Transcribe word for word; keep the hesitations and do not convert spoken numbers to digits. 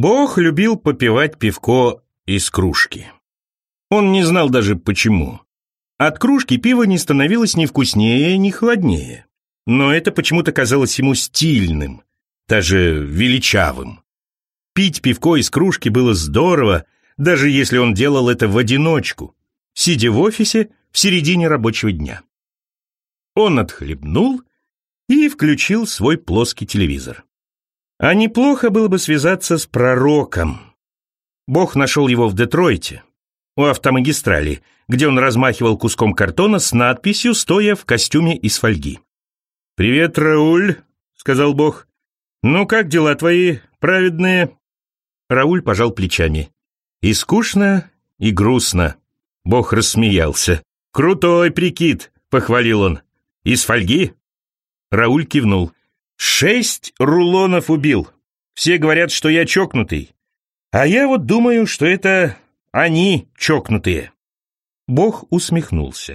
Бог любил попивать пивко из кружки. Он не знал даже почему. От кружки пиво не становилось ни вкуснее, ни холоднее. Но это почему-то казалось ему стильным, даже величавым. Пить пивко из кружки было здорово, даже если он делал это в одиночку, сидя в офисе в середине рабочего дня. Он отхлебнул и включил свой плоский телевизор. А неплохо было бы связаться с пророком. Бог нашел его в Детройте, у автомагистрали, где он размахивал куском картона с надписью, стоя в костюме из фольги. «Привет, Рауль», — сказал Бог. «Ну как дела твои, праведные?» Рауль пожал плечами. «И скучно, и грустно». Бог рассмеялся. «Крутой прикид», — похвалил он. «Из фольги?» Рауль кивнул. «Шесть рулонов убил. Все говорят, что я чокнутый. А я вот думаю, что это они чокнутые». Бог усмехнулся.